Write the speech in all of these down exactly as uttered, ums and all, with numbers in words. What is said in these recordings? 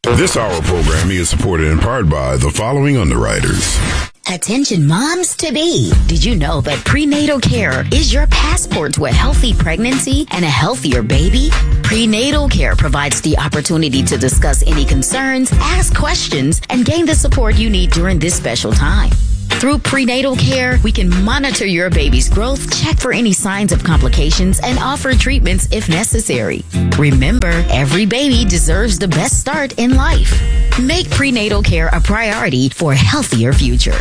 This hour programming is supported in part by the following underwriters. Attention moms-to-be. Did you know that prenatal care is your passport to a healthy pregnancy and a healthier baby? Prenatal care provides the opportunity to discuss any concerns, ask questions, and gain the support you need during this special time. Through prenatal care, we can monitor your baby's growth, check for any signs of complications, and offer treatments if necessary. Remember, every baby deserves the best start in life. Make prenatal care a priority for a healthier future.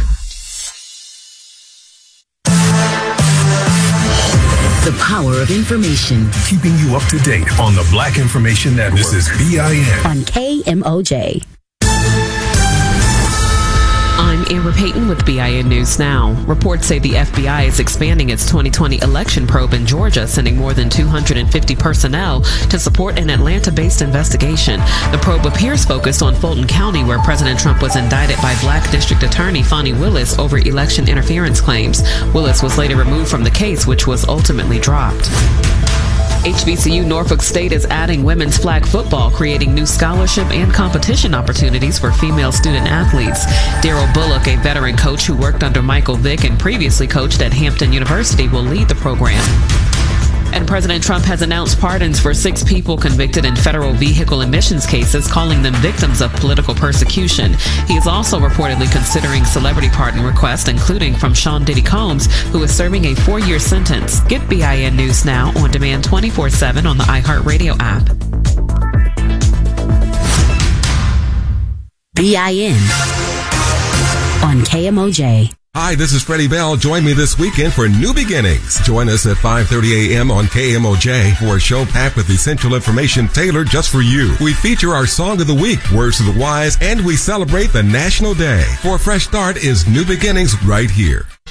The power of information. Keeping you up to date on the Black Information Network. This is B I N. On K M O J. I'm Amber Payton with B I N News Now. Reports say the F B I is expanding its twenty twenty election probe in Georgia, sending more than two hundred fifty personnel to support an Atlanta-based investigation. The probe appears focused on Fulton County, where President Trump was indicted by Black District Attorney Fani Willis over election interference claims. Willis was later removed from the case, which was ultimately dropped. H B C U Norfolk State is adding women's flag football, creating new scholarship and competition opportunities for female student athletes. Daryl Bullock, a veteran coach who worked under Michael Vick and previously coached at Hampton University, will lead the program. And President Trump has announced pardons for six people convicted in federal vehicle emissions cases, calling them victims of political persecution. He is also reportedly considering celebrity pardon requests, including from Sean Diddy Combs, who is serving a four-year sentence. Get B I N News Now on demand twenty-four seven on the iHeartRadio app. B I N on K M O J. Hi, this is Freddie Bell. Join me this weekend for New Beginnings. Join us at five thirty a.m. on K M O J for a show packed with essential information tailored just for you. We feature our Song of the Week, Words of the Wise, and we celebrate the National Day. For a fresh start is New Beginnings right here.